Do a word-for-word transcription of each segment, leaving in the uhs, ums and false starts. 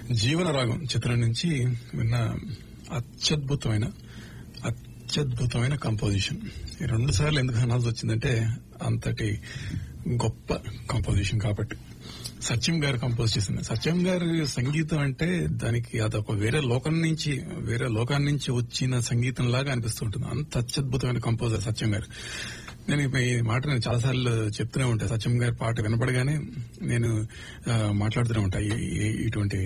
జీవన రాగం చిత్రం నుంచి విన్న అత్యద్భుతమైన అత్యద్భుతమైన కంపోజిషన్. ఈ రెండు సార్లు ఎందుకు అనాల్సి వచ్చిందంటే అంతటి గొప్ప కంపోజిషన్ కాబట్టి. సత్యం గారు కంపోజ్ చేసింది. సత్యం గారి సంగీతం అంటే దానికి అదొక వేరే లోకం నుంచి వేరే లోకాన్ని నుంచి వచ్చిన సంగీతం లాగా అనిపిస్తుంటుంది. అంత అత్యద్భుతమైన కంపోజర్ సత్యం గారు. నేను ఈ మాట నేను చాలాసార్లు చెప్తూనే ఉంటాను. సత్యం గారి పాట వినపడగానే నేను మాట్లాడుతూనే ఉంటా ఇటువంటి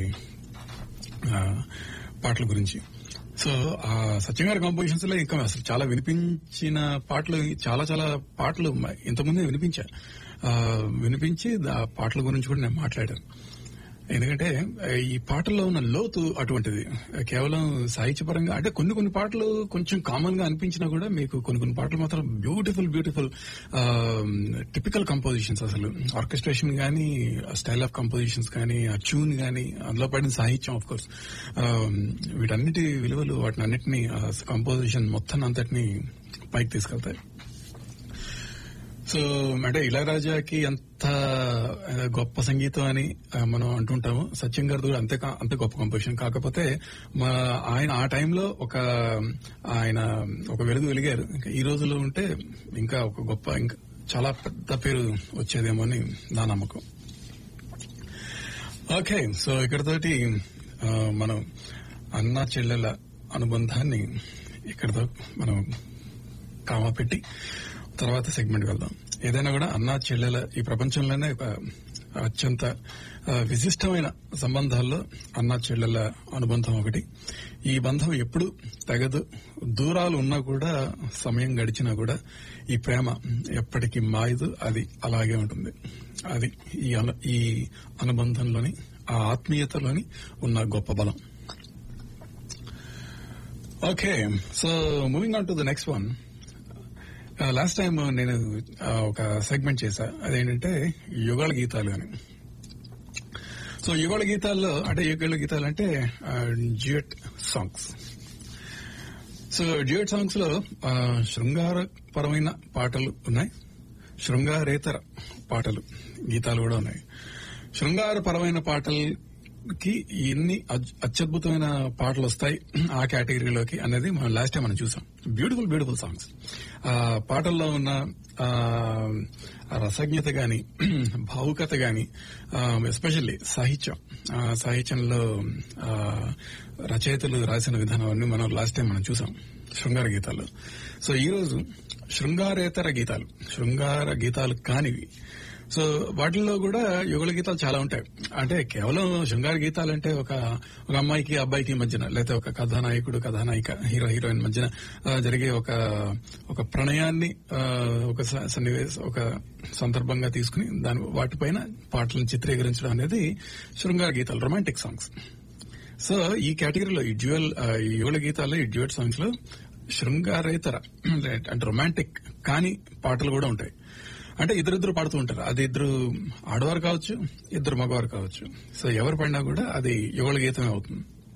పాటల గురించి. సో ఆ సత్యం గారి కంపోజిషన్స్ లో ఇంకా అసలు చాలా వినిపించిన పాటలు చాలా చాలా పాటలు ఇంతకుముందే వినిపించా వినిపించి ఆ పాటల గురించి కూడా నేను మాట్లాడాను. ఎందుకంటే ఈ పాటల్లో ఉన్న లోతు అటువంటిది. కేవలం సాహిత్యపరంగా అంటే కొన్ని కొన్ని పాటలు కొంచెం కామన్ గా అనిపించినా కూడా మీకు కొన్ని కొన్ని పాటలు మాత్రం బ్యూటిఫుల్ బ్యూటిఫుల్ టిపికల్ కంపోజిషన్స్. అసలు ఆర్కెస్ట్రేషన్ గానీ, స్టైల్ ఆఫ్ కంపోజిషన్స్ కానీ, ఆ ట్యూన్ గానీ, అందులో పడిన సాహిత్యం ఆఫ్ కోర్స్, వీటన్నిటి విలువలు వాటిని అన్నిటినీ కంపోజిషన్ మొత్తం అంతటినీ పైకి తీసుకెళ్తాయి. సో అంటే ఇళయరాజాకి ఎంత గొప్ప సంగీతం అని మనం అంటుంటాము, సత్యం గారిది కూడా అంతే అంతే గొప్ప కంపోజిషన్. కాకపోతే మా ఆయన ఆ టైంలో ఒక ఆయన ఒక వెలుగు వెలిగారు. ఇంకా ఈ రోజుల్లో ఉంటే ఇంకా ఒక గొప్ప ఇంకా చాలా పెద్ద పేరు వచ్చేదేమో అని నా నమ్మకం. ఓకే, సో ఇక్కడతోటి మనం అన్నా చెల్లెల అనుబంధాన్ని ఇక్కడతో మనం కామా పెట్టి తర్వాత సెగ్మెంట్ వెళ్దాం. ఏదైనా కూడా అన్నా చెల్లెల ఈ ప్రపంచంలోనే ఒక అత్యంత విశిష్టమైన సంబంధాల్లో అన్నా చెల్లెల అనుబంధం ఒకటి. ఈ బంధం ఎప్పుడు తెగదు. దూరాలు ఉన్నా కూడా, సమయం గడిచినా కూడా ఈ ప్రేమ ఎప్పటికీ మాయదు. అది అలాగే ఉంటుంది. అది ఈ ఈ అనుబంధంలోని, ఆ ఆత్మీయతలోని ఉన్న గొప్ప బలం. Okay, so moving on to the next one. Last time నేను ఒక సెగ్మెంట్ చేశా, అదేంటంటే యుగాల గీతాలు అని. సో యుగాల గీతాల్లో అంటే యుగాల గీతాలు అంటే duet songs. So duet songs లో శృంగారపరమైన పాటలు ఉన్నాయి, శృంగారేతర పాటలు గీతాలు కూడా ఉన్నాయి. శృంగారపరమైన పాటలకి ఎన్ని అత్యద్భుతమైన పాటలు వస్తాయి ఆ కేటగిరీలోకి అనేది మనం లాస్ట్ టైం మనం చూసాం. Beautiful beautiful songs. ఆ పాటల్లో ఉన్న రసజ్ఞత గాని, భావుకత గాని, ఎస్పెషల్లీ సాహిత్యం, సాహిత్యంలో రచయితలు రాసిన విధానం అన్ని మనం లాస్ట్ టైం మనం చూసాం శృంగార గీతాల్లో. సో ఈ రోజు శృంగారేతర గీతాలు, శృంగార గీతాలు కానివి. సో వాటిల్లో కూడా యుగళ గీతాలు చాలా ఉంటాయి. అంటే కేవలం శృంగార గీతాలు అంటే ఒక ఒక అమ్మాయికి అబ్బాయికి మధ్యన, లేకపోతే ఒక కథానాయకుడు కథానాయిక, హీరో హీరోయిన్ మధ్యన జరిగే ఒక ఒక ప్రణయాన్ని ఒక సన్నివేశం, ఒక సందర్భంగా తీసుకుని దాని వాటిపైన పాటలను చిత్రీకరించడం అనేది శృంగార గీతాలు, రొమాంటిక్ సాంగ్స్. సో ఈ కేటగిరీలో ఈ డ్యూయల్ ఈ యుగళ గీతాల్లో, ఈ డ్యూయట్ సాంగ్స్ లో శృంగారేతర అంటే రొమాంటిక్ కాని పాటలు కూడా ఉంటాయి. అంటే ఇద్దరిద్దరు పాడుతూ ఉంటారు. అది ఇద్దరు ఆడవారు కావచ్చు, ఇద్దరు మగవారు కావచ్చు. సో ఎవరు పడినా కూడా అది యుగళ గీతమే అవుతుంది.